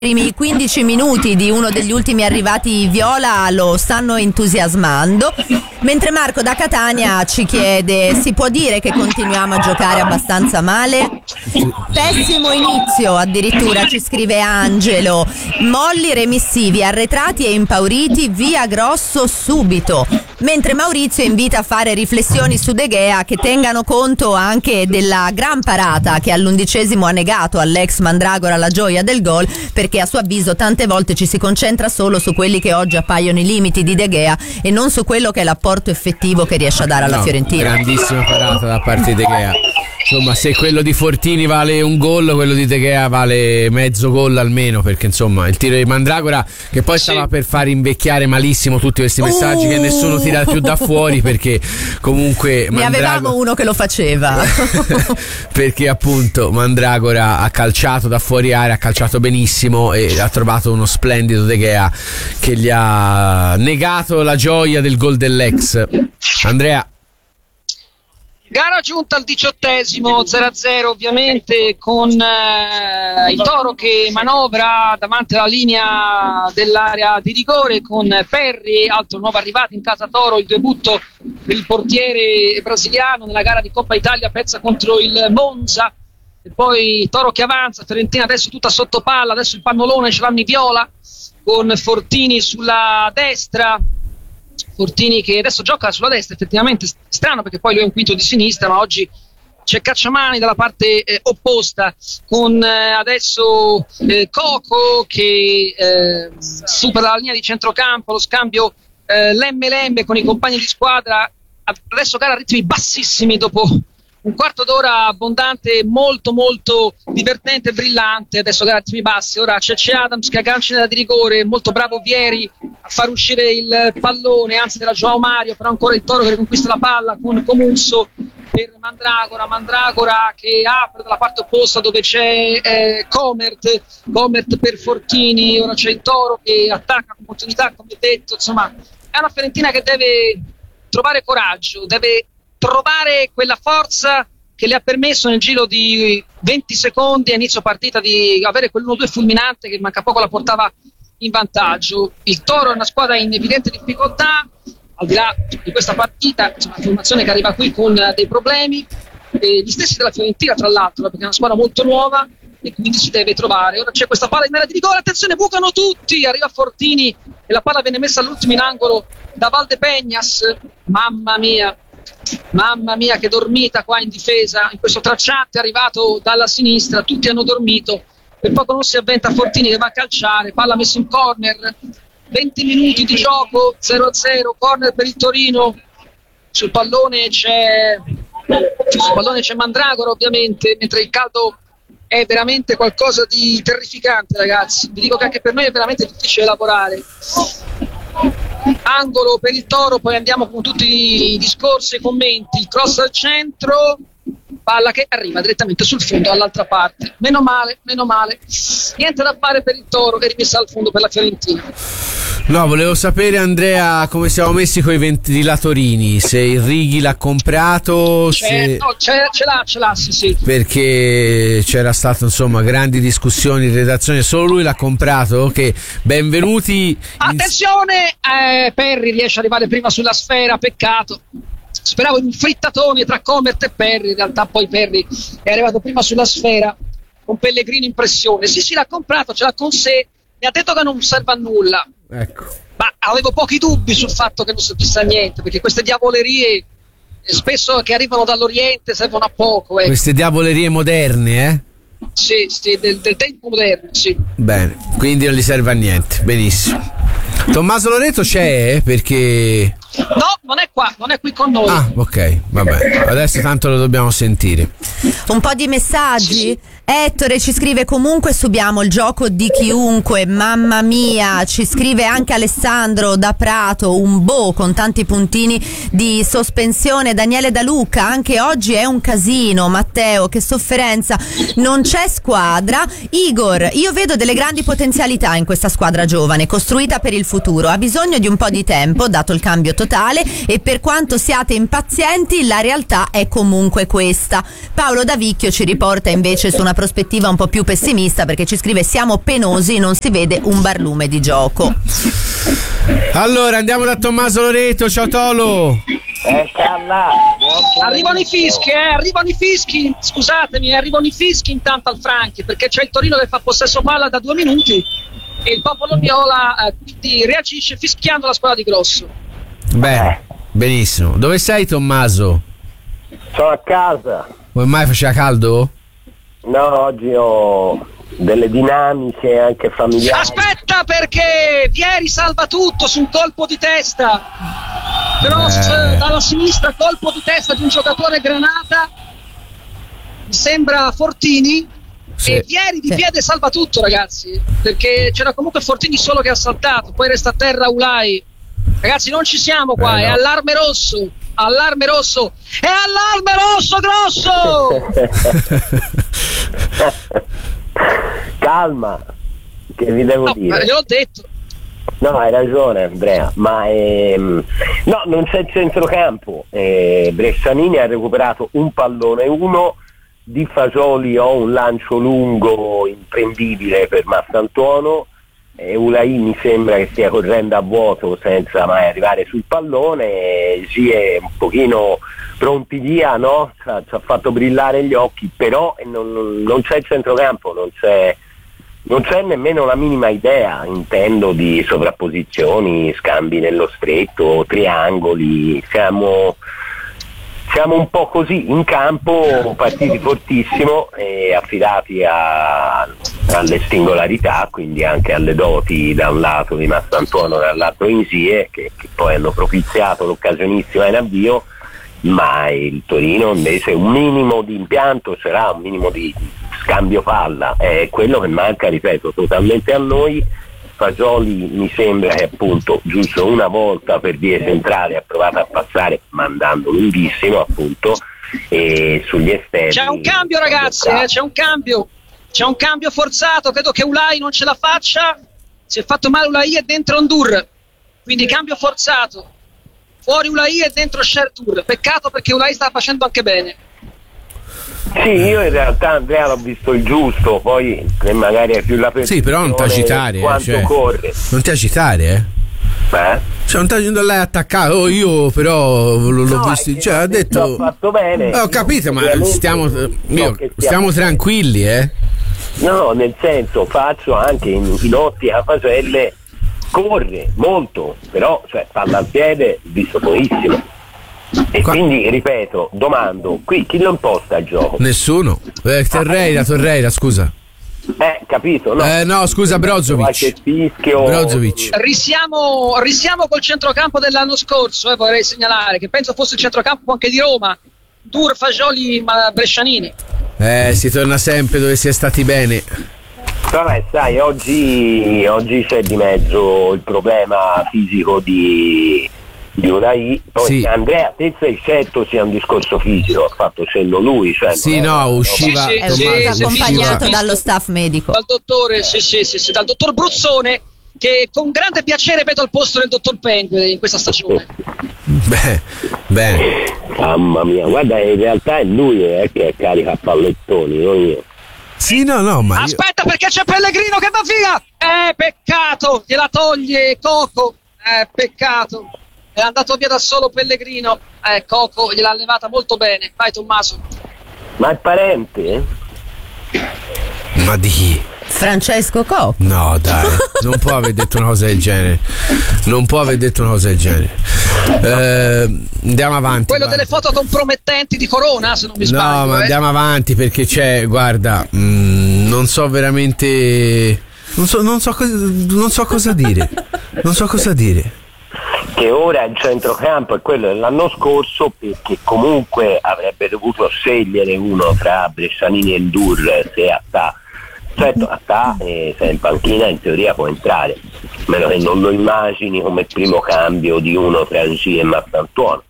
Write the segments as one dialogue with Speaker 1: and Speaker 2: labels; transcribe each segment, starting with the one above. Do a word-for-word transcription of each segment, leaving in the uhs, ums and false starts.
Speaker 1: I primi quindici minuti di uno degli ultimi arrivati viola lo stanno entusiasmando, mentre Marco da Catania ci chiede: si può dire che continuiamo a giocare abbastanza male? Pessimo inizio, addirittura ci scrive Angelo. Molli remissivi, arretrati e impauriti, via Grosso subito. Mentre Maurizio invita a fare riflessioni su De Gea che tengano conto anche della gran parata che all'undicesimo ha negato all'ex Mandragora la gioia del gol, perché a suo avviso tante volte ci si concentra solo su quelli che oggi appaiono i limiti di De Gea e non su quello che è l'apporto effettivo che riesce a dare alla
Speaker 2: no,
Speaker 1: Fiorentina.
Speaker 2: Grandissima parata da parte di De Gea. Insomma, se quello di Fortini vale un gol, quello di De Gea vale mezzo gol almeno, perché insomma il tiro di Mandragora, che poi stava per far invecchiare malissimo tutti questi messaggi uh. che nessuno tira più da fuori, perché comunque
Speaker 1: ne
Speaker 2: Mandragora...
Speaker 1: avevamo uno che lo faceva
Speaker 2: perché appunto Mandragora ha calciato da fuori area, ha calciato benissimo e ha trovato uno splendido De Gea che gli ha negato la gioia del gol dell'ex. Andrea.
Speaker 3: Gara giunta al diciottesimo, zero a zero ovviamente, con eh, il Toro che manovra davanti alla linea dell'area di rigore, con Perri, altro nuovo arrivato in casa Toro, il debutto del portiere brasiliano nella gara di Coppa Italia, Pezza contro il Monza, e poi Toro che avanza, Fiorentina adesso tutta sotto palla, adesso il pannolone ce l'hanno i viola, con Fortini sulla destra. Fortini che adesso gioca sulla destra, effettivamente strano perché poi lui è un quinto di sinistra, ma oggi c'è Cacciamani dalla parte eh, opposta, con eh, adesso eh, Coco che eh, supera la linea di centrocampo, lo scambio eh, Lemme-Lemme con i compagni di squadra. Adesso gara a ritmi bassissimi dopo un quarto d'ora abbondante, molto molto divertente e brillante. Adesso gara a ritmi bassi, ora c'è c'è Adams che aggancia nella di rigore, molto bravo Vieri a far uscire il pallone, anzi della Joao Mario, però ancora il Toro che riconquista la palla con Comunso per Mandragora, Mandragora che apre dalla parte opposta dove c'è eh, Comert, Comert per Fortini, ora c'è il Toro che attacca con opportunità, come detto. Insomma, è una Fiorentina che deve trovare coraggio, deve trovare quella forza che le ha permesso nel giro di venti secondi a inizio partita di avere quell'uno due fulminante che manca poco la portava in vantaggio. Il Toro è una squadra in evidente difficoltà, al di là di questa partita, c'è una formazione che arriva qui con dei problemi, e gli stessi della Fiorentina tra l'altro, perché è una squadra molto nuova e quindi si deve trovare. Ora c'è questa palla in area di rigore, attenzione, bucano tutti, arriva Fortini e la palla viene messa all'ultimo in angolo da Valdepeñas. Mamma mia, mamma mia che dormita qua in difesa, in questo tracciante arrivato dalla sinistra, tutti hanno dormito, per poco non si avventa Fortini che va a calciare, palla messa in corner, venti minuti di gioco, zero a zero, corner per il Torino. Sul pallone c'è sul pallone c'è Mandragora ovviamente, mentre il caldo è veramente qualcosa di terrificante, ragazzi. Vi dico che anche per noi è veramente difficile lavorare. Angolo per il Toro, poi andiamo con tutti i discorsi e i commenti. Il cross al centro, palla che arriva direttamente sul fondo all'altra parte. Meno male, meno male. Niente da fare per il Toro e rimessa al fondo per la Fiorentina.
Speaker 2: No, volevo sapere, Andrea, come siamo messi con i ventilatorini, se il Righi l'ha comprato,
Speaker 3: c'è,
Speaker 2: se...
Speaker 3: no, c'è, ce l'ha, ce l'ha, sì, sì.
Speaker 2: Perché c'era stato, insomma, grandi discussioni in redazione, solo lui l'ha comprato, che benvenuti...
Speaker 3: Attenzione, eh, Perri riesce ad arrivare prima sulla sfera, peccato. Speravo in un frittatone tra Comert e Perri, in realtà poi Perri è arrivato prima sulla sfera, con Pellegrini in pressione. Sì, sì, l'ha comprato, ce l'ha con sé, mi ha detto che non serve a nulla.
Speaker 2: Ecco.
Speaker 3: Ma avevo pochi dubbi sul fatto che non servisse a niente, perché queste diavolerie spesso che arrivano dall'Oriente servono a poco. Eh.
Speaker 2: Queste diavolerie moderne, eh?
Speaker 3: Sì, sì, del, del tempo moderno, sì.
Speaker 2: Bene, quindi non gli serve a niente, benissimo. Tommaso Loreto c'è? Perché...
Speaker 3: No, non è qua, non è qui con noi.
Speaker 2: Ah, ok, va bene. Adesso tanto lo dobbiamo sentire.
Speaker 1: Un po' di messaggi?
Speaker 3: Sì, sì.
Speaker 1: Ettore ci scrive: comunque subiamo il gioco di chiunque, mamma mia. Ci scrive anche Alessandro da Prato, un boh con tanti puntini di sospensione. Daniele Da Lucca: anche oggi è un casino. Matteo: che sofferenza, non c'è squadra. Igor: io vedo delle grandi potenzialità in questa squadra giovane, costruita per il futuro, ha bisogno di un po' di tempo dato il cambio totale, e per quanto siate impazienti la realtà è comunque questa. Paolo Davicchio ci riporta invece su una prospettiva un po' più pessimista, perché ci scrive: siamo penosi, non si vede un barlume di gioco.
Speaker 2: Allora andiamo da Tommaso Loreto. Ciao Tolo.
Speaker 4: Eh, calla.
Speaker 3: Arrivano i fischi, eh, arrivano i fischi, scusatemi, arrivano i fischi intanto al Franchi, perché c'è il Torino che fa possesso palla da due minuti e il popolo viola eh, quindi reagisce fischiando la squadra di Grosso.
Speaker 2: Beh, benissimo. Dove sei, Tommaso?
Speaker 4: Sono a casa.
Speaker 2: Come mai faceva caldo?
Speaker 4: No, oggi ho delle dinamiche anche familiari.
Speaker 3: Aspetta, perché Vieri salva tutto su un colpo di testa. Cross
Speaker 2: Eh.
Speaker 3: dalla sinistra, colpo di testa di un giocatore Granata. Mi sembra Fortini.
Speaker 2: Sì.
Speaker 3: E Vieri di
Speaker 1: Sì.
Speaker 3: piede salva tutto, ragazzi. Perché c'era comunque Fortini solo che ha saltato. Poi resta a terra Ulai. Ragazzi, non ci siamo qua,
Speaker 2: Eh,
Speaker 3: è
Speaker 2: no.
Speaker 3: allarme rosso. Allarme rosso. È allarme rosso grosso!
Speaker 4: Calma, che vi devo
Speaker 3: No,
Speaker 4: dire?
Speaker 3: gliel'ho detto.
Speaker 4: No, hai ragione Andrea, ma ehm, no, non c'è il centrocampo. eh, Brescianini ha recuperato un pallone uno, Di Fagioli ho un lancio lungo imprendibile per Massantuono, e Ulai mi sembra che stia correndo a vuoto senza mai arrivare sul pallone. Sì, è un pochino pronti via, no? Ci ha, ci ha fatto brillare gli occhi, però non, non- non c'è il centrocampo, non c'è Non c'è nemmeno la minima idea, intendo, di sovrapposizioni, scambi nello stretto, triangoli. Siamo, siamo un po' così in campo, partiti fortissimo e affidati a, alle singolarità, quindi anche alle doti da un lato di Massantuono e dall'altro Insie, che, che poi hanno propiziato l'occasionissima in avvio, ma il Torino invece un minimo di impianto ce l'ha, un minimo di scambio palla, è quello che manca, ripeto, totalmente a noi. Fagioli mi sembra che appunto giusto una volta per vie centrali ha provato a passare mandando lunghissimo appunto, e sugli esterni
Speaker 3: C'è un cambio, ragazzi, eh, c'è un cambio. C'è un cambio forzato, credo che Ulai non ce la faccia. Si è fatto male Ulai e dentro Ondur. Quindi cambio forzato. Fuori Ulai e dentro Shertur. Peccato, perché Ulai sta facendo anche bene.
Speaker 4: Sì, io in realtà Andrea l'ho visto il giusto, poi eh, magari è più la percezione
Speaker 2: Sì, però non ti agitare, eh,
Speaker 4: quanto
Speaker 2: cioè,
Speaker 4: corre.
Speaker 2: non ti agitare, eh.
Speaker 4: Beh,
Speaker 2: Cioè, non ti non l'hai attaccato. Oh, io però l'ho
Speaker 4: no,
Speaker 2: visto.
Speaker 4: è che
Speaker 2: Cioè, ha
Speaker 4: l'ho
Speaker 2: detto.
Speaker 4: fatto bene.
Speaker 2: Eh, ho capito, ma
Speaker 4: Ovviamente,
Speaker 2: stiamo,
Speaker 4: non
Speaker 2: io,
Speaker 4: che
Speaker 2: stiamo tranquilli, eh.
Speaker 4: No, nel senso, faccio anche in, in ottica Faselle, corre molto, però cioè palla al piede visto pochissimo. E
Speaker 2: Qua-
Speaker 4: quindi ripeto, domando, qui chi lo imposta il gioco?
Speaker 2: Nessuno. Eh, Torreira, Torreira, scusa.
Speaker 4: Eh, capito? No,
Speaker 2: Eh, no, scusa, Brozovic.
Speaker 4: Qualche fischio.
Speaker 2: Brozovic.
Speaker 3: Risiamo, risiamo col centrocampo dell'anno scorso, eh, vorrei segnalare, che penso fosse il centrocampo anche di Roma. Dur, Fagioli, ma Brescianini.
Speaker 2: Eh, si torna sempre dove si è stati bene.
Speaker 4: Vabbè, sai, oggi, oggi c'è di mezzo il problema fisico di, di Ulai. Poi
Speaker 2: Sì.
Speaker 4: Andrea, te sei certo sia un discorso fisico, ha fatto cenno lui. Cioè,
Speaker 2: Sì,
Speaker 4: non è-
Speaker 2: no, usciva.
Speaker 3: Sì, sì,
Speaker 1: È
Speaker 3: sì,
Speaker 2: Tommaso,
Speaker 3: sì,
Speaker 1: accompagnato
Speaker 3: sì.
Speaker 1: dallo staff medico.
Speaker 3: Dal dottore, sì, sì, sì, sì, dal dottor Bruzzone, che con grande piacere vedo al posto del dottor Pengue in questa stagione.
Speaker 2: Beh, bene.
Speaker 4: Mamma mia, guarda, in realtà è lui eh, che è carica a pallettoni, non io.
Speaker 2: Sì, no, no, ma io-
Speaker 3: Aspetta, perché c'è Pellegrino che va via! Eh, peccato, gliela toglie Coco. Eh, peccato. È andato via da solo Pellegrino. Eh, Coco gliel'ha levata molto bene. Vai, Tommaso.
Speaker 4: Ma è parente?
Speaker 2: ma di chi?
Speaker 1: Francesco Cocco.
Speaker 2: No, dai, non può aver detto una cosa del genere. Non può aver detto una cosa del genere. Eh, andiamo avanti.
Speaker 3: Quello
Speaker 2: guarda.
Speaker 3: delle foto compromettenti di Corona, se non mi
Speaker 2: No,
Speaker 3: sbaglio.
Speaker 2: ma
Speaker 3: eh.
Speaker 2: andiamo avanti perché c'è, guarda, mh, non so veramente. Non so, non so, cosa, non so cosa dire. Non so cosa dire.
Speaker 4: Che ora il centrocampo è quello dell'anno scorso, perché comunque avrebbe dovuto scegliere uno tra Brescianini e Ndur se Attà. Certo, Attà eh, se è in panchina in teoria può entrare, a meno che non lo immagini come primo cambio di uno tra G e Massantuono.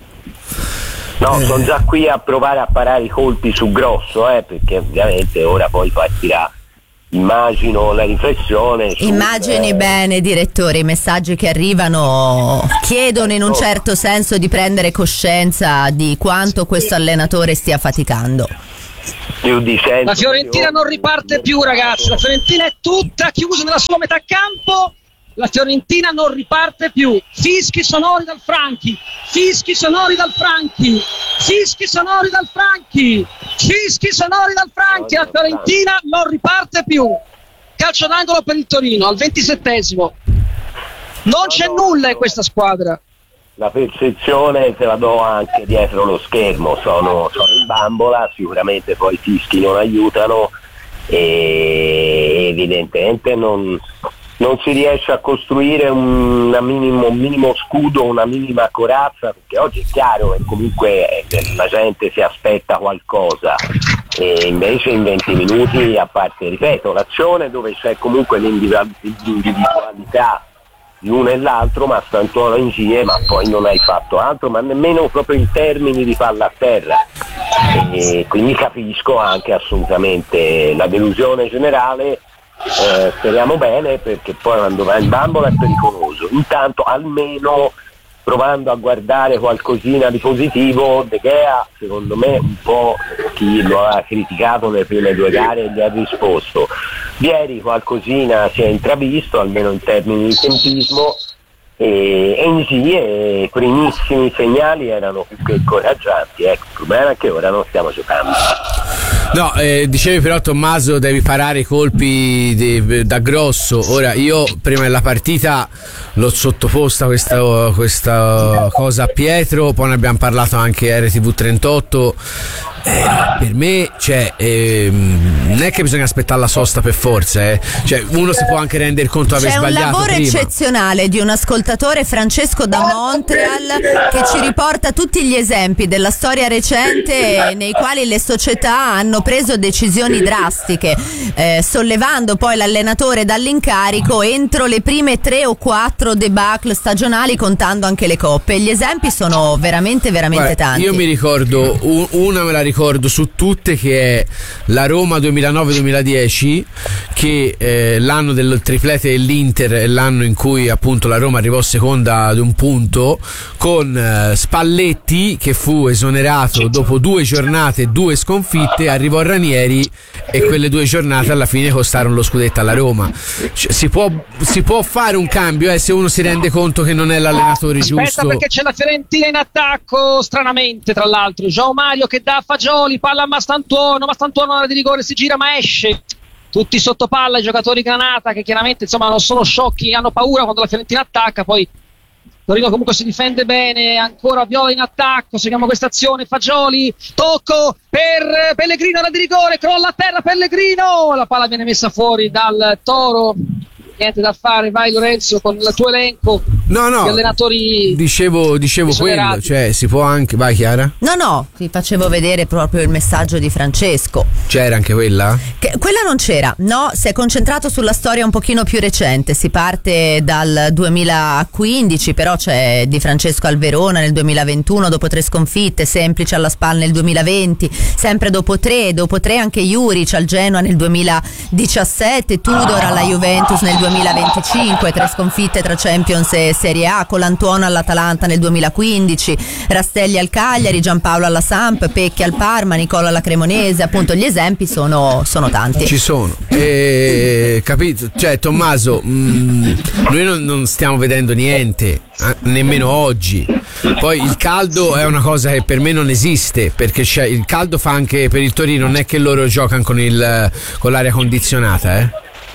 Speaker 4: No,
Speaker 2: Eh.
Speaker 4: sono già qui a provare a parare i colpi su Grosso, eh, perché ovviamente ora poi partirà immagino la riflessione sul,
Speaker 1: immagini
Speaker 4: eh,
Speaker 1: bene, direttore, i messaggi che arrivano chiedono in un certo senso di prendere coscienza di quanto questo allenatore stia faticando.
Speaker 4: più di cento
Speaker 3: La Fiorentina
Speaker 4: milioni.
Speaker 3: non riparte più, ragazzi, la Fiorentina è tutta chiusa nella sua metà campo, la Fiorentina non riparte più. Fischi sonori dal Franchi, fischi sonori dal Franchi, fischi sonori dal Franchi, fischi sonori dal Franchi, la Fiorentina non riparte più. Calcio d'angolo per il Torino al ventisettesimo. Non c'è nulla in questa squadra.
Speaker 4: La percezione te la do anche dietro lo schermo, sono, sono in bambola, sicuramente poi i fischi non aiutano e evidentemente non, non si riesce a costruire un minimo, un minimo scudo, una minima corazza, perché oggi è chiaro che comunque la gente si aspetta qualcosa e invece in venti minuti, a parte, ripeto, l'azione dove c'è comunque l'individualità di uno e l'altro, ma Santoro insieme, ma poi non hai fatto altro, ma nemmeno proprio in termini di palla a terra, e quindi capisco anche assolutamente la delusione generale. Eh, speriamo bene, perché poi quando va in bambola è pericoloso. Intanto, almeno provando a guardare qualcosina di positivo, De Gea secondo me un po' chi lo ha criticato nelle prime due gare gli ha risposto. Ieri qualcosina si è intravisto, almeno in termini di tempismo, e, e in sì i primissimi segnali erano più che incoraggianti. Ecco, il problema è che ora non stiamo giocando.
Speaker 2: No, eh, dicevi però, Tommaso, devi parare i colpi di, da grosso. Ora, io prima della partita l'ho sottoposta questa, questa cosa a Pietro, poi ne abbiamo parlato anche a R T V trentotto. Eh, per me, cioè, ehm, non è che bisogna aspettare la sosta per forza, eh. Cioè, uno si può anche rendere conto di aver
Speaker 1: C'è un
Speaker 2: sbagliato
Speaker 1: lavoro
Speaker 2: prima.
Speaker 1: eccezionale di un ascoltatore, Francesco da Montreal, che ci riporta tutti gli esempi della storia recente nei quali le società hanno preso decisioni drastiche, eh, sollevando poi l'allenatore dall'incarico entro le prime tre o quattro debacle stagionali, contando anche le coppe. Gli esempi sono veramente veramente
Speaker 2: Guarda,
Speaker 1: tanti.
Speaker 2: io mi ricordo un, una me la ricordo su tutte, che è la Roma duemilanove duemiladieci, che eh, l'anno del triplete dell'Inter è l'anno in cui appunto la Roma arrivò seconda di un punto, con eh, Spalletti che fu esonerato dopo due giornate e due sconfitte, arrivò Ranieri e quelle due giornate alla fine costarono lo scudetto alla Roma. Cioè, si può, si può fare un cambio, eh, se uno si rende conto che non è l'allenatore
Speaker 3: Aspetta,
Speaker 2: giusto.
Speaker 3: perché c'è la Fiorentina in attacco, stranamente, tra l'altro. João Mario che dà a Fagioli, palla a Mastantuono, Mastantuono alla di rigore, si gira ma esce. Tutti sotto palla i giocatori Granata, che chiaramente insomma non sono sciocchi, hanno paura quando la Fiorentina attacca. Poi Torino comunque si difende bene, ancora Viola in attacco, seguiamo questa azione, Fagioli, tocco per Pellegrino alla di rigore, crolla a terra Pellegrino, la palla viene messa fuori dal Toro. Niente da fare, vai Lorenzo con il tuo elenco.
Speaker 2: No, no,
Speaker 3: gli allenatori
Speaker 2: dicevo, dicevo quello, cioè si può anche, vai Chiara?
Speaker 1: No, no, ti facevo vedere proprio il messaggio di Francesco.
Speaker 2: C'era anche quella?
Speaker 1: Che, quella non c'era, no, si è concentrato sulla storia un pochino più recente, si parte dal duemilaquindici, però c'è Di Francesco al Verona nel duemilaventuno dopo tre sconfitte, Semplice alla Spal nel duemilaventi, sempre dopo tre, dopo tre anche Juric al Genoa nel duemiladiciassette, Tudor alla Juventus nel duemilaventicinque, tre sconfitte tra Champions e Serie A, Colantuono all'Atalanta nel duemilaquindici, Rastelli al Cagliari, Giampaolo alla Samp, Pecchi al Parma, Nicola alla Cremonese, appunto gli esempi sono, sono tanti.
Speaker 2: Ci sono, e, capito? Cioè Tommaso, mh, noi non, non stiamo vedendo niente, eh, nemmeno oggi. Poi il caldo è una cosa che per me non esiste, perché c'è, il caldo fa anche per il Torino, non è che loro giocano con, il, con l'aria condizionata, eh?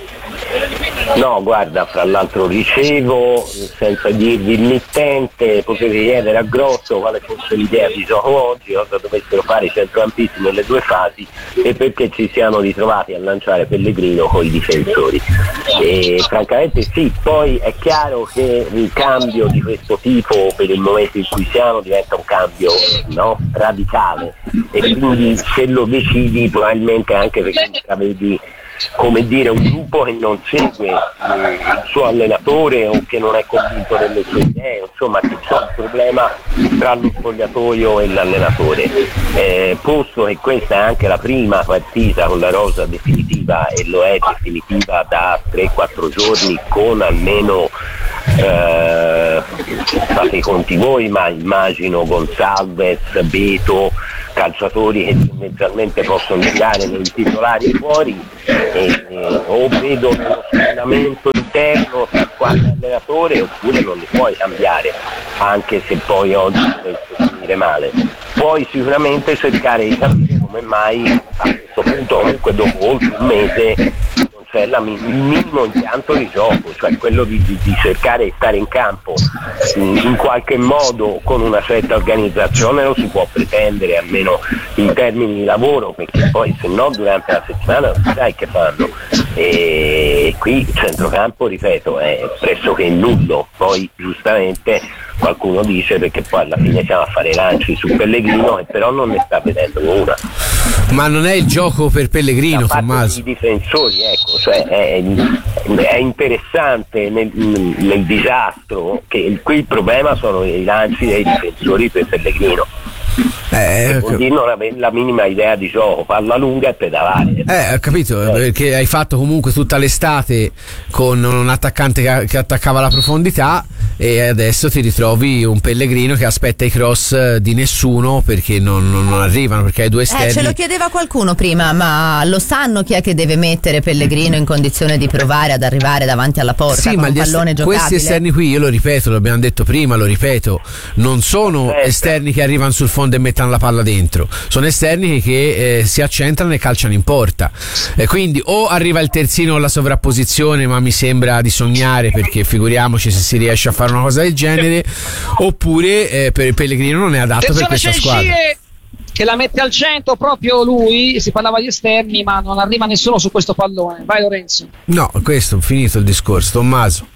Speaker 4: No, guarda, fra l'altro ricevo, senza dirvi il mittente, potete chiedere a Grosso quale fosse l'idea di gioco oggi, cosa dovessero fare i centrocampisti nelle due fasi e perché ci siano ritrovati a lanciare Pellegrino con i difensori. E francamente sì, poi è chiaro che un cambio di questo tipo per il momento in cui siamo diventa un cambio, no, radicale, e quindi se lo decidi probabilmente anche perché intravedi come dire, un gruppo che non segue eh, il suo allenatore o che non è convinto delle sue idee, insomma che c'è un problema tra lo spogliatoio e l'allenatore. Eh, posto che questa è anche la prima partita con la rosa definitiva, e lo è definitiva da tre quattro giorni, con almeno eh, fate i conti voi, ma immagino Gonçalves, Beto, calciatori che tendenzialmente possono tirare nei titolari fuori, e, e, o vedo uno sfondamento interno tra qualche allenatore, oppure non li puoi cambiare, anche se poi oggi dovesse finire male. Puoi sicuramente cercare di capire come mai a questo punto, comunque dopo oltre un mese, non c'è la, il minimo impianto di gioco, cioè quello di, di, di cercare di stare in campo in, in qualche modo con una certa organizzazione lo si può pretendere, almeno in termini di lavoro, perché poi se no durante la settimana non sai che fanno. E qui il centrocampo, ripeto, è pressoché nullo. Poi giustamente qualcuno dice perché poi alla fine siamo a fare lanci su Pellegrino, e però non ne sta vedendo una.
Speaker 2: Ma non è il gioco per Pellegrino, Tommaso.
Speaker 4: I difensori, ecco, cioè è, è interessante nel, nel disastro che qui il problema sono i lanci dei difensori per Pellegrino. Eh, vuol dire non avere la minima idea di gioco, palla lunga e pedalare.
Speaker 2: Eh, ho capito, eh. Perché hai fatto comunque tutta l'estate con un attaccante che, che attaccava la profondità, e adesso ti ritrovi un Pellegrino che aspetta i cross di nessuno perché non, non, non arrivano, perché hai due esterni.
Speaker 1: Eh, ce lo chiedeva qualcuno prima, ma lo sanno chi è che deve mettere Pellegrino in condizione di provare ad arrivare davanti alla porta,
Speaker 2: sì,
Speaker 1: con
Speaker 2: ma
Speaker 1: un pallone
Speaker 2: est-
Speaker 1: giocabile?
Speaker 2: Questi esterni qui, io lo ripeto, lo abbiamo detto prima, lo ripeto, non sono
Speaker 4: certo.
Speaker 2: esterni che arrivano sul fondo e mettono la palla dentro, sono esterni che eh, si accentrano e calciano in porta, e quindi o arriva il terzino o la sovrapposizione, ma mi sembra di sognare, perché figuriamoci se si riesce a fare una cosa del genere, oppure eh, per Pellegrino non è adatto per questa squadra.
Speaker 3: Che la mette al centro proprio lui, si parlava di esterni, ma non arriva nessuno su questo pallone. Vai Lorenzo.
Speaker 2: No, questo, finito il discorso, Tommaso.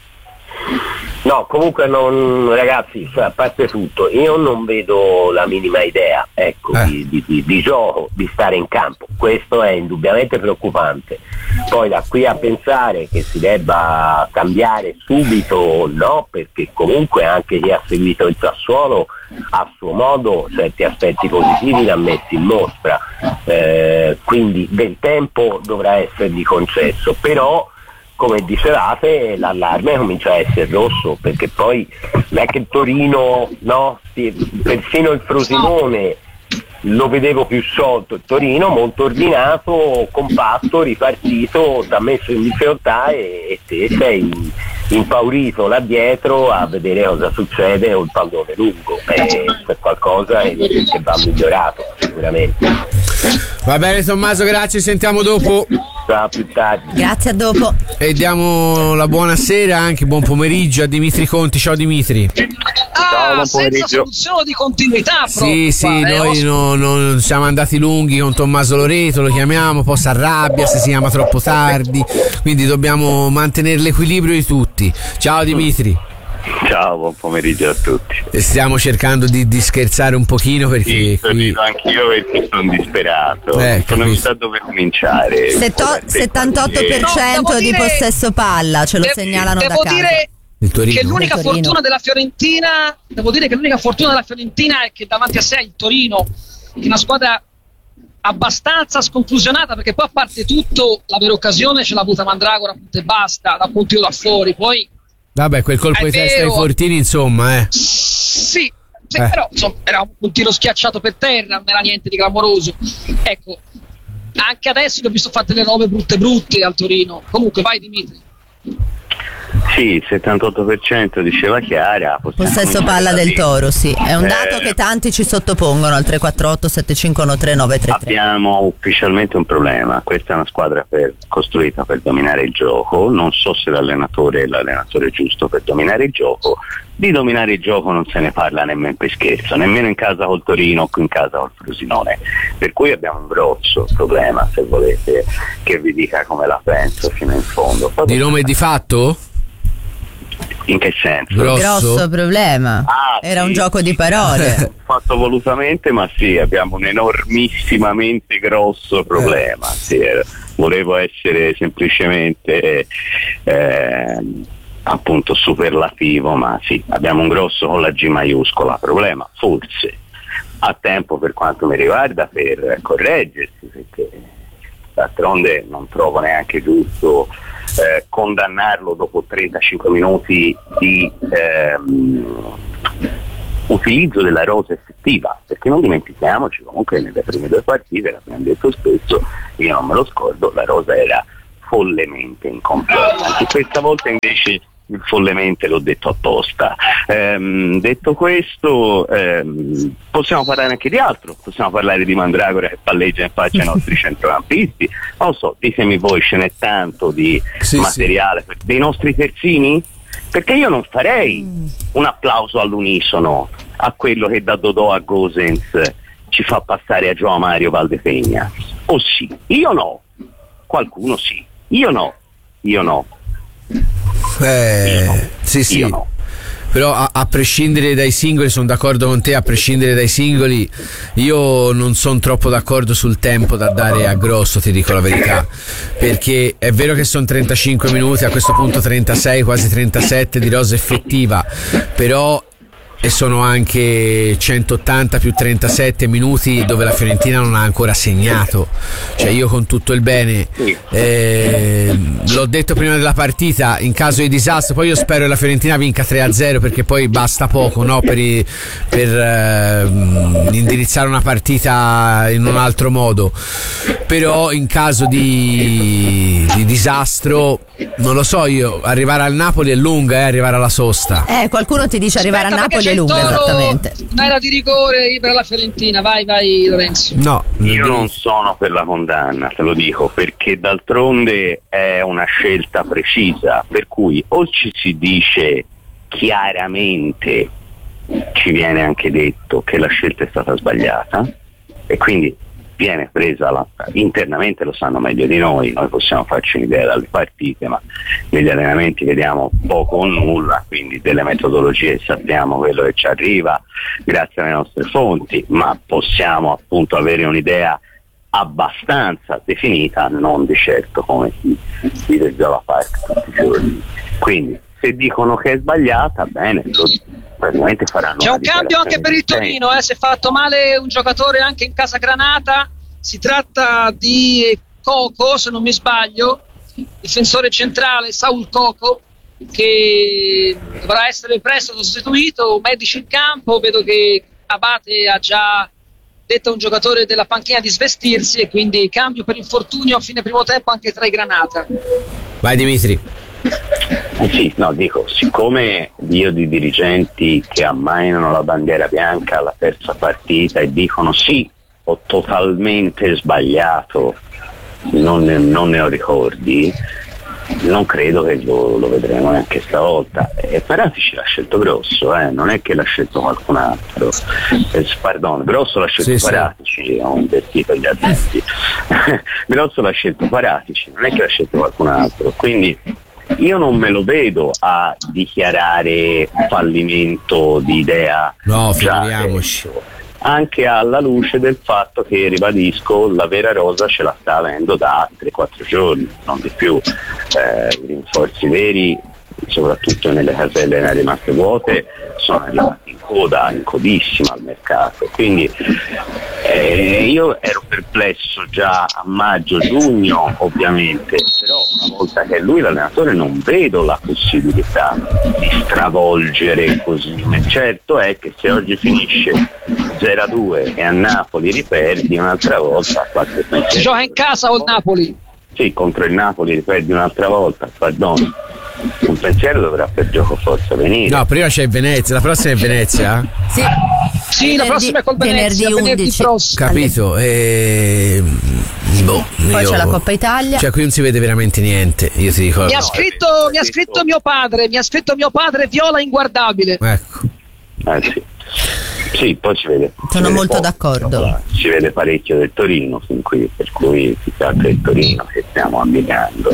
Speaker 4: No, comunque non, ragazzi, a parte tutto, io non vedo la minima idea, ecco,
Speaker 2: eh.
Speaker 4: di, di, di, di gioco, di stare in campo. Questo è indubbiamente preoccupante. Poi da qui a pensare che si debba cambiare subito, no, perché comunque anche chi ha seguito il Sassuolo a suo modo certi aspetti positivi li ha messi in mostra, eh, quindi del tempo dovrà essergli concesso, però come dicevate l'allarme comincia a essere rosso, perché poi non è che il Torino, no, persino il Frosinone lo vedevo più sciolto, il Torino molto ordinato, compatto, ripartito, ti ha messo in difficoltà, e, e te sei impaurito là dietro a vedere cosa succede con il pallone lungo. E c'è qualcosa che va migliorato sicuramente.
Speaker 2: Va bene Tommaso, grazie, sentiamo dopo.
Speaker 4: Ciao, più tardi.
Speaker 1: Grazie, a dopo.
Speaker 2: E diamo la buonasera, anche buon pomeriggio a Dimitri Conti. Ciao Dimitri.
Speaker 3: Ah, senza soluzione di continuità proprio.
Speaker 2: Sì, sì,
Speaker 3: qua,
Speaker 2: noi
Speaker 3: eh,
Speaker 2: non no, siamo andati lunghi con Tommaso Loreto, lo chiamiamo, poi si arrabbia se si chiama troppo tardi, quindi dobbiamo mantenere l'equilibrio di tutti. Ciao Dimitri.
Speaker 5: Ciao, buon pomeriggio a tutti.
Speaker 2: Stiamo cercando di, di scherzare un pochino perché
Speaker 5: sì,
Speaker 2: qui...
Speaker 5: anch'io perché sono disperato,
Speaker 2: eh,
Speaker 5: non so da dove cominciare.
Speaker 1: Setto- settantotto per cento
Speaker 3: No,
Speaker 1: di
Speaker 3: dire,
Speaker 1: possesso palla, ce lo
Speaker 3: de-
Speaker 1: segnalano
Speaker 3: devo
Speaker 1: da casa.
Speaker 3: dire
Speaker 2: Il Torino.
Speaker 3: che l'unica
Speaker 1: Il Torino.
Speaker 3: fortuna della Fiorentina, devo dire che l'unica fortuna della Fiorentina è che davanti a sé ha il Torino, che è una squadra abbastanza sconclusionata, perché poi a parte tutto la vera occasione ce l'ha avuta Mandragora, punto e basta, da punto da fuori, poi
Speaker 2: Vabbè, quel colpo di testa ai Fortini, insomma, eh.
Speaker 3: Sì, sì
Speaker 2: Eh.
Speaker 3: però insomma, era un tiro schiacciato per terra, non era niente di clamoroso. Ecco, anche adesso che ho visto fatte le robe brutte brutte al Torino. Comunque vai Dimitri.
Speaker 5: Sì, il settantotto per cento diceva Chiara.
Speaker 1: Possesso palla del Toro, sì, è un dato
Speaker 5: Eh.
Speaker 1: che tanti ci sottopongono al tre quattro otto sette cinque uno tre nove tre tre.
Speaker 5: Abbiamo ufficialmente un problema. Questa è una squadra per, costruita per dominare il gioco. Non so se l'allenatore è l'allenatore giusto per dominare il gioco. Di dominare il gioco non se ne parla nemmeno per scherzo, nemmeno in casa col Torino o in casa col Frosinone. Per cui abbiamo un grosso problema, se volete che vi dica come la penso fino in fondo. Poi
Speaker 2: Di nome e di fatto?
Speaker 5: in che senso?
Speaker 2: Grosso?
Speaker 1: Grosso problema.
Speaker 5: Ah,
Speaker 1: Era
Speaker 5: sì.
Speaker 1: un gioco di parole.
Speaker 5: Fatto volutamente, ma sì, abbiamo un enormissimamente grosso problema. Sì, volevo essere semplicemente eh, appunto superlativo, ma sì, abbiamo un grosso con la G maiuscola problema, forse a tempo per quanto mi riguarda per correggersi, perché d'altronde non trovo neanche giusto eh, condannarlo dopo trentacinque minuti di ehm, utilizzo della rosa effettiva, perché non dimentichiamoci comunque nelle prime due partite, l'abbiamo detto spesso, io non me lo scordo, la rosa era follemente incompleta, anche questa volta invece follemente l'ho detto apposta. Ehm, detto questo, ehm, possiamo parlare anche di altro, possiamo parlare di Mandragora che palleggia in faccia ai nostri centrocampisti, non lo so, ditemi voi, ce n'è tanto di
Speaker 2: sì,
Speaker 5: materiale, sì. Dei nostri terzini? Perché io non farei un applauso all'unisono a quello che da Dodò a Gosens ci fa passare a João Mario Valdepegna. O sì? Io no. Qualcuno sì. Io no. Io no.
Speaker 2: Eh,
Speaker 5: io no.
Speaker 2: sì, sì.
Speaker 5: Io no.
Speaker 2: Però a, a prescindere dai singoli, sono d'accordo con te, a prescindere dai singoli, io non sono troppo d'accordo sul tempo da dare a Grosso, ti dico la verità, perché è vero che sono trentacinque minuti, a questo punto trentasei, quasi trentasette di rosa effettiva, però e sono anche centottanta più trentasette minuti dove la Fiorentina non ha ancora segnato. Cioè, io con tutto il bene, eh, l'ho detto prima della partita, in caso di disastro, poi io spero che la Fiorentina vinca tre a zero, perché poi basta poco, no, per, i, per eh, indirizzare una partita in un altro modo. Però in caso di, di disastro, non lo so, io arrivare al Napoli è lunga, eh, arrivare alla sosta.
Speaker 1: Eh, qualcuno ti dice arrivare
Speaker 3: Aspetta,
Speaker 1: a Napoli è lunga,
Speaker 3: Toro,
Speaker 1: esattamente.
Speaker 3: un'era di rigore per la Fiorentina, vai vai Lorenzo.
Speaker 2: No,
Speaker 5: io non sono per la condanna, te lo dico, perché d'altronde è una scelta precisa, per cui o ci si dice chiaramente, ci viene anche detto che la scelta è stata sbagliata e quindi viene presa la, internamente lo sanno meglio di noi, noi possiamo farci un'idea dalle partite, ma negli allenamenti vediamo poco o nulla, quindi delle metodologie sappiamo quello che ci arriva grazie alle nostre fonti, ma possiamo appunto avere un'idea abbastanza definita, non di certo come si dice già la Park tutti i giorni. Quindi se dicono che è sbagliata, bene, praticamente faranno.
Speaker 3: C'è un cambio anche per il Torino, eh, si è fatto male un giocatore anche in casa Granata, si tratta di Coco, se non mi sbaglio, difensore centrale Saul Coco, che dovrà essere presto sostituito, medici in campo, vedo che Abate ha già detto a un giocatore della panchina di svestirsi e quindi cambio per infortunio a fine primo tempo anche tra i Granata.
Speaker 2: Vai Dimitri.
Speaker 5: Eh sì, no, dico, siccome io di dirigenti che ammainano la bandiera bianca alla terza partita e dicono sì, ho totalmente sbagliato, non ne, non ne ho ricordi, non credo che lo, lo vedremo neanche stavolta. E Paratici l'ha scelto Grosso, eh, non è che l'ha scelto qualcun altro. Eh, pardon, Grosso l'ha scelto
Speaker 2: sì,
Speaker 5: Paratici, sì. Ho invertito gli addetti. Grosso l'ha scelto Paratici, non è che l'ha scelto qualcun altro. Quindi io non me lo vedo a dichiarare fallimento di idea.
Speaker 2: No,
Speaker 5: già
Speaker 2: figuriamoci.
Speaker 5: detto, anche alla luce del fatto che, ribadisco, la vera rosa ce la sta avendo da tre quattro giorni, non di più. Eh, I rinforzi veri, soprattutto nelle caselle ne rimaste vuote, sono arrivati in coda, in codissima al mercato. Quindi eh, io ero perplesso già a maggio, giugno ovviamente, però una volta che è lui l'allenatore non vedo la possibilità di stravolgere così. Certo è che se oggi finisce zero a due e a Napoli riperdi un'altra volta, qualche pensiero.
Speaker 3: Si gioca in casa o il Napoli?
Speaker 5: Sì, contro il Napoli riperdi un'altra volta, pardon. Un pensiero dovrà per gioco forza venire.
Speaker 2: No, prima c'è Venezia, la prossima è Venezia?
Speaker 1: Sì,
Speaker 3: Sì, la prossima è col Venezia,
Speaker 1: venerdì
Speaker 3: venerdì
Speaker 1: undici.
Speaker 3: prossimo.
Speaker 2: Capito? E... boh,
Speaker 1: Poi
Speaker 2: io-
Speaker 1: c'è la Coppa Italia.
Speaker 2: Cioè qui non si vede veramente niente, io ti dico.
Speaker 3: Mi ha
Speaker 5: No,
Speaker 3: scritto,
Speaker 5: è
Speaker 3: mi ha
Speaker 5: detto-
Speaker 3: scritto mio padre, mi ha scritto mio padre Viola inguardabile.
Speaker 2: Ecco.
Speaker 5: Eh sì. Sì, poi si vede. si
Speaker 1: Sono
Speaker 5: vede
Speaker 1: molto
Speaker 5: poco,
Speaker 1: d'accordo.
Speaker 5: no? Si vede parecchio del Torino fin qui, per cui si sa che è il Torino che stiamo abbinando.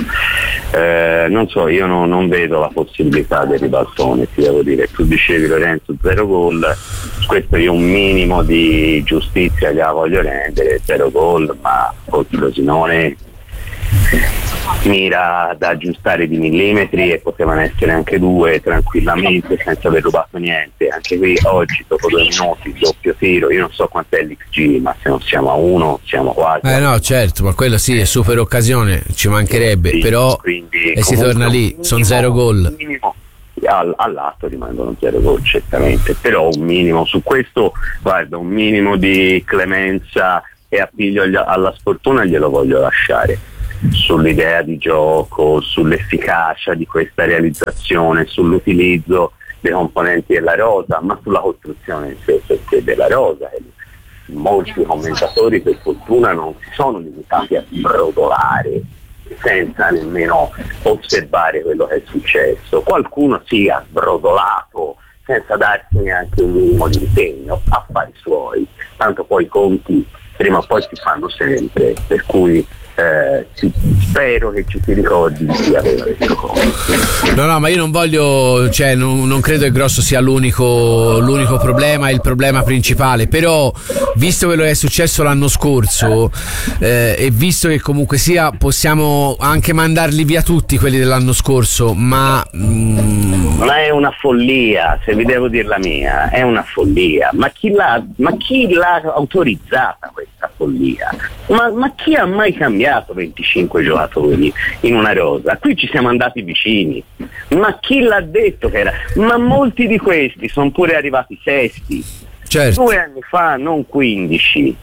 Speaker 5: Eh, non so, io no- non vedo la possibilità del ribaltone, ti devo dire. Tu dicevi Lorenzo zero gol, questo io un minimo di giustizia gliela voglio rendere, zero gol, ma col Frosinone mira ad aggiustare di millimetri e potevano essere anche due tranquillamente senza aver rubato niente. Anche qui oggi dopo due minuti doppio tiro, io non so quant'è l'X G, ma se non siamo a uno siamo quasi.
Speaker 2: Eh no, certo, ma quello sì è super occasione, ci mancherebbe,
Speaker 5: sì,
Speaker 2: però e si torna lì, sono zero gol.
Speaker 5: All, all'atto rimangono zero gol certamente, però un minimo su questo, guarda, un minimo di clemenza e appiglio alla sfortuna glielo voglio lasciare, sull'idea di gioco, sull'efficacia di questa realizzazione, sull'utilizzo dei componenti della rosa, ma sulla costruzione in sé perché della rosa. Molti commentatori per fortuna non si sono limitati a brodolare senza nemmeno osservare quello che è successo. Qualcuno si ha sbrodolato senza darsi neanche un minimo di impegno, affari suoi, tanto poi i conti prima o poi si fanno sempre, per cui eh, ci, spero che ci si ricordi di chi aveva detto cose.
Speaker 2: No, no, ma io non voglio, cioè non, non credo che Grosso sia l'unico, l'unico problema, il problema principale, però visto quello che è successo l'anno scorso eh, e visto che comunque sia possiamo anche mandarli via tutti quelli dell'anno scorso, ma mm...
Speaker 5: ma è una follia, se vi devo dire la mia, è una follia, ma chi l'ha, ma chi l'ha autorizzata questa follia? Ma, ma chi ha mai cambiato venticinque giocatori in una rosa? Qui ci siamo andati vicini, ma chi l'ha detto che era? Ma molti di questi sono pure arrivati sesti,
Speaker 2: certo.
Speaker 5: Due anni fa, non quindici.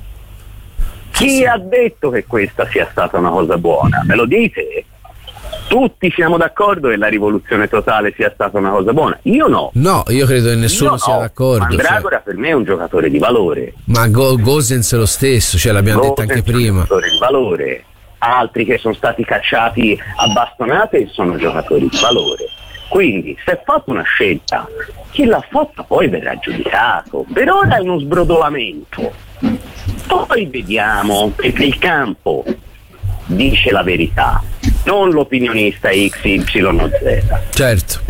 Speaker 5: Chi sì. ha detto che questa sia stata una cosa buona? Me lo dite? Tutti siamo d'accordo che la rivoluzione totale sia stata una cosa buona? Io no.
Speaker 2: No, io credo che nessuno
Speaker 5: io
Speaker 2: sia
Speaker 5: no.
Speaker 2: d'accordo.
Speaker 5: Mandragora
Speaker 2: cioè.
Speaker 5: per me è un giocatore di valore.
Speaker 2: Ma Go- Gosens lo stesso, cioè l'abbiamo detto anche prima.
Speaker 5: È un giocatore di valore. Altri che sono stati cacciati a bastonate sono giocatori di valore. Quindi se è fatta una scelta, chi l'ha fatta poi verrà giudicato. Per ora è uno sbrodolamento. Poi vediamo, perché il campo dice la verità, non l'opinionista X Y Z.
Speaker 2: Certo.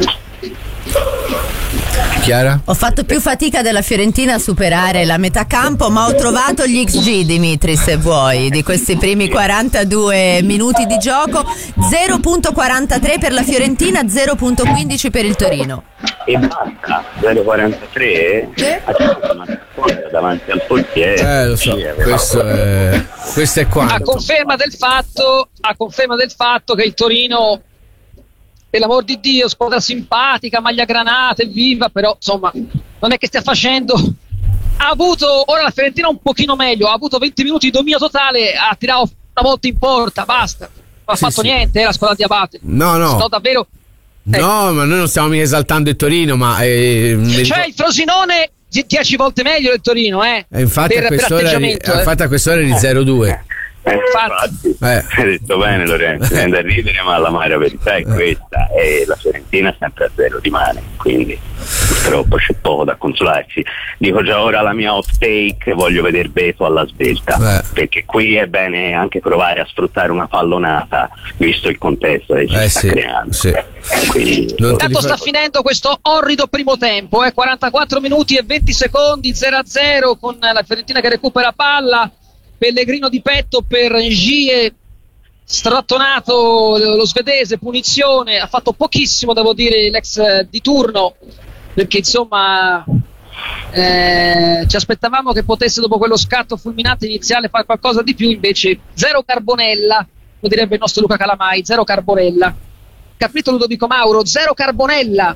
Speaker 2: Chiara?
Speaker 1: Ho fatto più fatica della Fiorentina a superare la metà campo, ma ho trovato gli X G, Dimitri, se vuoi, di questi primi quarantadue minuti di gioco. zero virgola quarantatré per la Fiorentina, zero virgola quindici per il Torino.
Speaker 5: E basta, zero virgola quarantatré?
Speaker 1: Sì.
Speaker 5: Davanti al portiere.
Speaker 2: Eh, lo so, questo è, questo è quanto.
Speaker 3: A conferma del fatto, a conferma del fatto che il Torino, per l'amor di Dio, squadra simpatica, maglia granata, viva, però insomma non è che stia facendo. Ha avuto, ora la Fiorentina un pochino meglio, ha avuto venti minuti di dominio totale, ha tirato una volta in porta, basta, non ha
Speaker 2: sì,
Speaker 3: fatto
Speaker 2: sì.
Speaker 3: niente, eh, la squadra di Abate.
Speaker 2: No, no.
Speaker 3: No, davvero.
Speaker 2: No,
Speaker 3: eh.
Speaker 2: ma noi non stiamo mica esaltando il Torino, ma eh,
Speaker 3: cioè il Frosinone dieci volte meglio del Torino, eh.
Speaker 2: eh infatti,
Speaker 3: per,
Speaker 2: a quest'ora,
Speaker 3: per
Speaker 2: eh. infatti a quest'ora è di zero due.
Speaker 5: Eh, infatti,
Speaker 2: eh.
Speaker 5: hai detto bene Lorenzo, viene da ridere, ma l'amara verità è questa, e la Fiorentina sempre a zero rimane, quindi purtroppo c'è poco da consolarsi. Dico già ora la mia hot take, voglio vedere Beto alla svelta, eh. perché qui è bene anche provare a sfruttare una pallonata, visto il contesto che ci
Speaker 2: eh,
Speaker 5: sta
Speaker 2: sì,
Speaker 5: creando.
Speaker 2: Sì.
Speaker 5: Quindi,
Speaker 3: intanto sta finendo questo orrido primo tempo, eh, quarantaquattro minuti e venti secondi, zero a zero, con la Fiorentina che recupera palla. Pellegrino di petto per Gie, strattonato lo svedese, punizione, ha fatto pochissimo, devo dire, l'ex di turno, perché insomma eh, ci aspettavamo che potesse, dopo quello scatto fulminante iniziale, fare qualcosa di più, invece zero Carbonella, lo direbbe il nostro Luca Calamai, zero Carbonella. Capito Ludovico Mauro, zero Carbonella.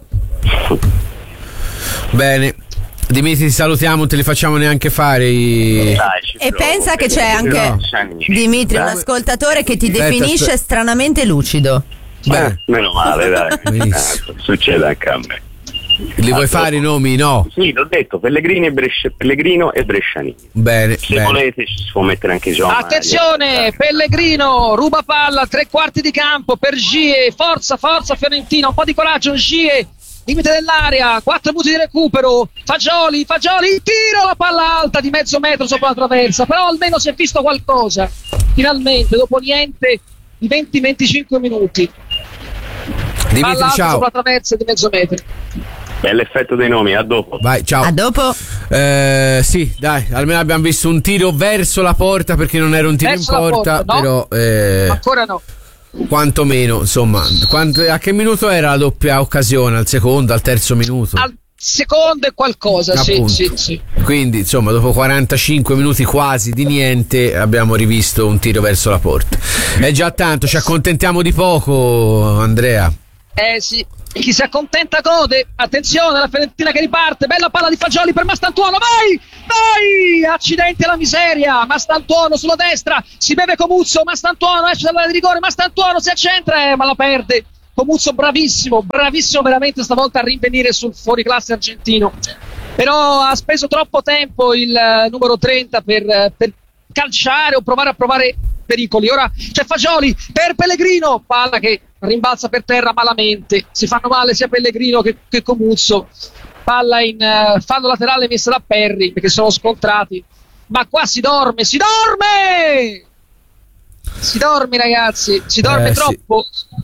Speaker 2: Bene. Dimitri, ti salutiamo, non te li facciamo neanche fare i...
Speaker 5: Dai,
Speaker 1: e pensa che c'è anche
Speaker 5: no.
Speaker 1: Dimitri, un ascoltatore che ti
Speaker 2: Aspetta,
Speaker 1: definisce
Speaker 2: aspetta.
Speaker 1: stranamente lucido.
Speaker 2: Beh,
Speaker 5: eh, meno male, dai.
Speaker 2: Benissimo.
Speaker 5: Eh, succede anche a me.
Speaker 2: li vuoi fare i nomi? No.
Speaker 5: Sì, l'ho detto, Pellegrini e Brescia, Pellegrino e Brescianini.
Speaker 2: Bene,
Speaker 5: Se
Speaker 2: bene.
Speaker 5: volete ci si può mettere anche John.
Speaker 3: Attenzione, Pellegrino ruba palla, tre quarti di campo per Gie, forza, forza Fiorentina, un po' di coraggio Gie, limite dell'area, quattro minuti di recupero, Fagioli, Fagioli, il tiro, la palla alta di mezzo metro sopra la traversa, però almeno si è visto qualcosa, finalmente, dopo niente di venti venticinque minuti.
Speaker 2: Dimitri,
Speaker 3: Palla alta
Speaker 2: ciao.
Speaker 3: sopra la traversa di mezzo metro.
Speaker 5: È l'effetto dei nomi, a dopo.
Speaker 2: Vai, ciao.
Speaker 1: A dopo.
Speaker 2: Eh, sì, dai, almeno abbiamo visto un tiro verso la porta, perché non era un tiro
Speaker 3: Verso
Speaker 2: in
Speaker 3: la
Speaker 2: porta,
Speaker 3: porta, no?
Speaker 2: però eh,
Speaker 3: Ancora no.
Speaker 2: quantomeno, insomma, quanto, a che minuto era la doppia occasione? Al secondo, al terzo minuto?
Speaker 3: Al secondo e qualcosa, sì,
Speaker 2: Appunto.
Speaker 3: sì, sì.
Speaker 2: Quindi, insomma, dopo quarantacinque minuti quasi di niente, abbiamo rivisto un tiro verso la porta. È già tanto, ci accontentiamo di poco, Andrea.
Speaker 3: Eh sì, chi si accontenta gode. Attenzione, la Fiorentina che riparte, bella palla di Fagioli per Mastantuono, vai, vai, accidenti alla miseria, Mastantuono sulla destra, si beve Comuzzo, Mastantuono esce dall'area di rigore, Mastantuono si accentra, eh, ma la perde. Comuzzo bravissimo, bravissimo veramente stavolta a rinvenire sul fuoriclasse argentino, però ha speso troppo tempo il uh, numero trenta per, uh, per calciare o provare a provare pericoli. Ora c'è Fagioli per Pellegrino, palla che rimbalza per terra malamente, si fanno male sia Pellegrino che, che Comuzzo, palla in uh, fallo laterale messa da Perri perché sono scontrati, ma qua si dorme, si dorme si dorme ragazzi, si dorme
Speaker 2: eh,
Speaker 3: troppo
Speaker 2: sì.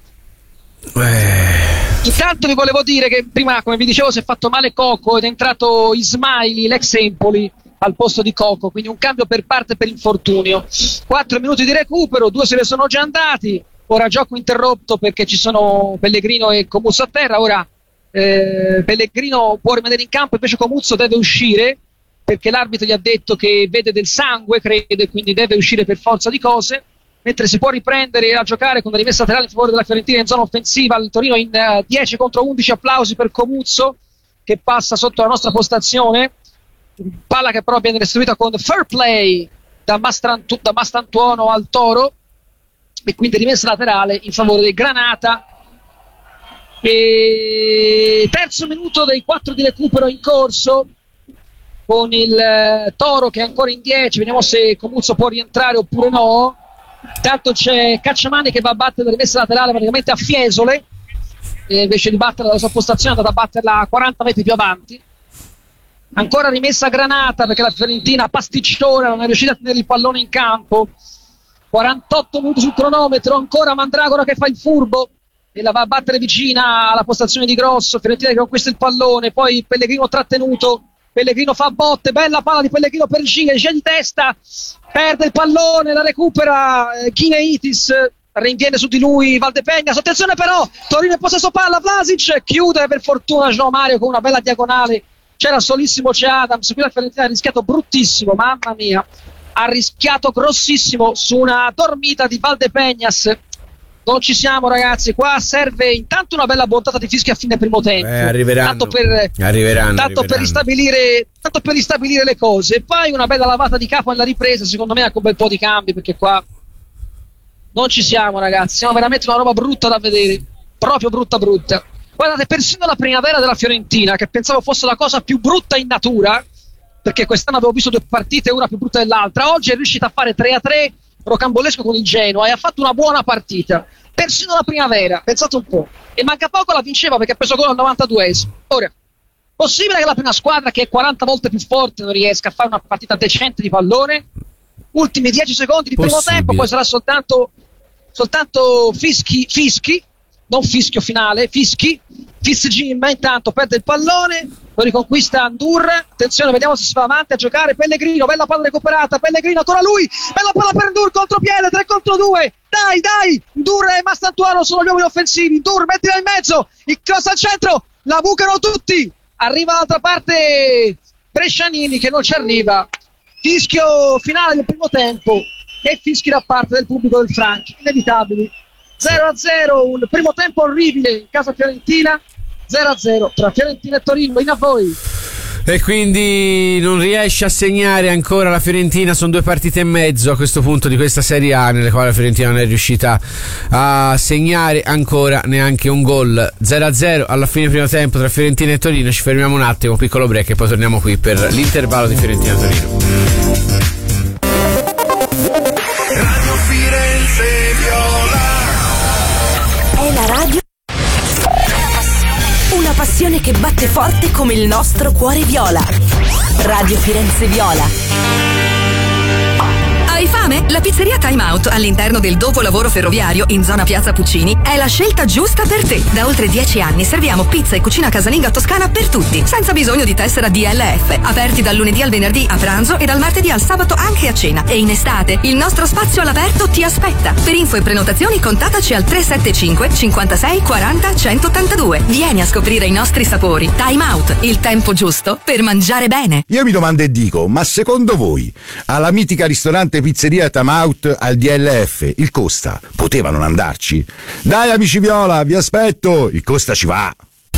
Speaker 2: Eh.
Speaker 3: Intanto vi volevo dire che prima, come vi dicevo, si è fatto male Coco ed è entrato Ismaili, l'ex Empoli, al posto di Coco, quindi un cambio per parte per infortunio. Quattro minuti di recupero, due se ne sono già andati, ora gioco interrotto perché ci sono Pellegrino e Comuzzo a terra. Ora eh, Pellegrino può rimanere in campo, invece Comuzzo deve uscire perché l'arbitro gli ha detto che vede del sangue, crede, quindi deve uscire per forza di cose, mentre si può riprendere a giocare con una rimessa laterale in favore della Fiorentina in zona offensiva. Il Torino in uh, dieci contro undici, applausi per Comuzzo che passa sotto la nostra postazione, palla che però viene restituita con fair play da, Mastrantu- da Mastantuono al Toro, e quindi rimessa laterale in favore del Granata. E terzo minuto dei quattro di recupero in corso, con il uh, Toro che è ancora in dieci, vediamo se Comuzzo può rientrare oppure no. Intanto c'è Cacciamani che va a battere la rimessa laterale praticamente a Fiesole, e invece di batterla dalla sua postazione è andata a batterla a quaranta metri più avanti. Ancora rimessa a Granata perché la Fiorentina pasticciona, non è riuscita a tenere il pallone in campo. quarantotto minuti sul cronometro, ancora Mandragora che fa il furbo e la va a battere vicina alla postazione di Grosso. Fiorentina che conquista il pallone, poi Pellegrino trattenuto, Pellegrino fa botte, bella palla di Pellegrino per Giga, gira di testa, perde il pallone, la recupera eh, Gineitis, rinviene su di lui Valdepegnas. Attenzione però, Torino in possesso palla, Vlasic chiude per fortuna João Mario con una bella diagonale, c'era solissimo, c'è Adams, qui la Fiorentina ha rischiato bruttissimo, mamma mia, ha rischiato grossissimo su una dormita di Valdepegnas. Non ci siamo ragazzi, qua serve intanto una bella bontata di fischi a fine primo tempo,
Speaker 2: eh, arriveranno,
Speaker 3: tanto per,
Speaker 2: arriveranno,
Speaker 3: tanto
Speaker 2: arriveranno.
Speaker 3: per ristabilire tanto per ristabilire le cose, e poi una bella lavata di capo nella ripresa, secondo me anche un bel po' di cambi, perché qua non ci siamo ragazzi, siamo veramente una roba brutta da vedere, proprio brutta brutta. Guardate, persino la primavera della Fiorentina, che pensavo fosse la cosa più brutta in natura, perché quest'anno avevo visto due partite, una più brutta dell'altra, oggi è riuscita a fare tre a tre rocambolesco con il Genoa e ha fatto una buona partita. Persino la primavera, pensate un po', e manca poco la vinceva perché ha preso gol al novantaduesimo. Ora, possibile che la prima squadra, che è quaranta volte più forte, non riesca a fare una partita decente di pallone? Ultimi dieci secondi di primo
Speaker 2: Possibile.
Speaker 3: tempo, poi sarà soltanto soltanto fischi, fischi non fischio finale, fischi Fitzgim intanto perde il pallone, lo riconquista Ndurra. Attenzione, vediamo se si va avanti a giocare Pellegrino, bella palla recuperata, Pellegrino ancora lui, bella palla per Ndur, contropiede, tre contro due, dai dai, Ndur e Mastantuono sono gli uomini offensivi, Ndur mettila in mezzo, il cross al centro, la bucano tutti, arriva dall'altra parte Brescianini che non ci arriva. Fischio finale del primo tempo e fischi da parte del pubblico del Franchi, inevitabili. zero a zero, un primo tempo orribile in casa Fiorentina, zero a zero tra Fiorentina e Torino. In a voi.
Speaker 2: E quindi non riesce a segnare ancora la Fiorentina, sono due partite e mezzo a questo punto di questa Serie A nelle quali la Fiorentina non è riuscita a segnare ancora neanche un gol. Zero a zero alla fine primo tempo tra Fiorentina e Torino. Ci fermiamo un attimo, piccolo break, e poi torniamo qui per l'intervallo di Fiorentina-Torino.
Speaker 6: Radio Firenze Viola.
Speaker 7: È la radio. Una passione che batte forte come il nostro cuore viola. Radio Firenze Viola.
Speaker 8: Hai fame? fame? La pizzeria Time Out all'interno del dopolavoro ferroviario in zona Piazza Puccini è la scelta giusta per te. Da oltre dieci anni serviamo pizza e cucina casalinga toscana per tutti, senza bisogno di tessera D L F. Aperti dal lunedì al venerdì a pranzo e dal martedì al sabato anche a cena. E in estate il nostro spazio all'aperto ti aspetta. Per info e prenotazioni contattaci al tre sette cinque cinquantasei quaranta centottantadue. Vieni a scoprire i nostri sapori. Time Out, il tempo giusto per mangiare bene.
Speaker 9: Io mi domando e dico, ma secondo voi alla mitica ristorante pizzeria Time Out al D L F il Costa poteva non andarci? Dai amici Viola, vi aspetto, il Costa ci va.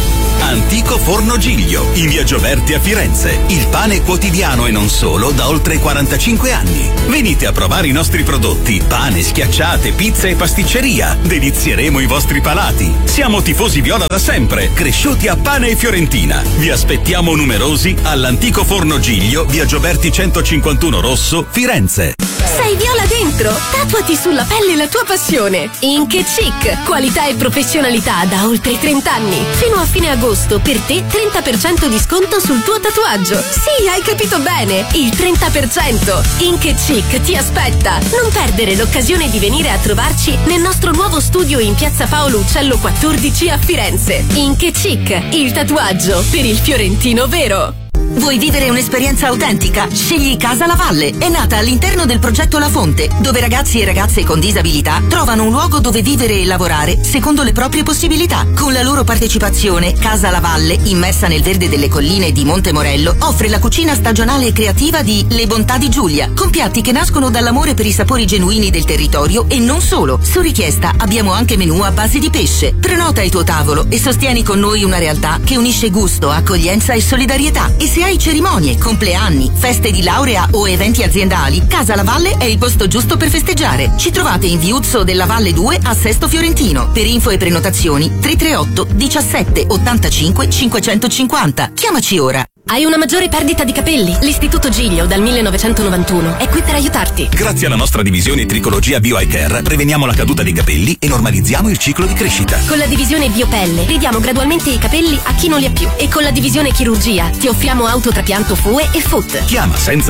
Speaker 10: Antico Forno Giglio, in via Gioberti a Firenze. Il pane quotidiano e non solo da oltre quarantacinque anni. Venite a provare i nostri prodotti: pane, schiacciate, pizza e pasticceria. Delizieremo i vostri palati. Siamo tifosi viola da sempre, cresciuti a pane e fiorentina. Vi aspettiamo numerosi all'Antico Forno Giglio, via Gioberti centocinquantuno Rosso, Firenze.
Speaker 7: Sei viola dentro? Tatuati sulla pelle la tua passione. Ink e Chic, qualità e professionalità da oltre trenta anni. Fino a fine agosto per te trenta per cento di sconto sul tuo tatuaggio. Sì, hai capito bene, il trenta per cento. Ink e Chic ti aspetta. Non perdere l'occasione di venire a trovarci nel nostro nuovo studio in piazza Paolo Uccello quattordici a Firenze. Ink e Chic, il tatuaggio per il fiorentino vero.
Speaker 11: Vuoi vivere un'esperienza autentica? Scegli Casa La Valle. È nata all'interno del progetto La Fonte, dove ragazzi e ragazze con disabilità trovano un luogo dove vivere e lavorare secondo le proprie possibilità. Con la loro partecipazione, Casa La Valle, immersa nel verde delle colline di Monte Morello, offre la cucina stagionale e creativa di Le Bontà di Giulia, con piatti che nascono dall'amore per i sapori genuini del territorio e non solo. Su richiesta abbiamo anche menù a base di pesce. Prenota il tuo tavolo e sostieni con noi una realtà che unisce gusto, accoglienza e solidarietà. E se hai cerimonie, compleanni, feste di laurea o eventi aziendali, Casa La Valle è il posto giusto per festeggiare. Ci trovate in Viuzzo della Valle due a Sesto Fiorentino. Per info e prenotazioni tre tre otto diciassette ottantacinque cinquecentocinquanta. Chiamaci ora.
Speaker 7: Hai una maggiore perdita di capelli? L'Istituto Giglio dal millenovecentonovantuno è qui per aiutarti.
Speaker 10: Grazie alla nostra divisione Tricologia Bio Eye Care preveniamo la caduta dei capelli e normalizziamo il ciclo di crescita.
Speaker 7: Con la divisione Biopelle ridiamo gradualmente i capelli a chi non li ha più. E con la divisione Chirurgia ti offriamo autotrapianto F U E e F U T.
Speaker 10: Chiama senza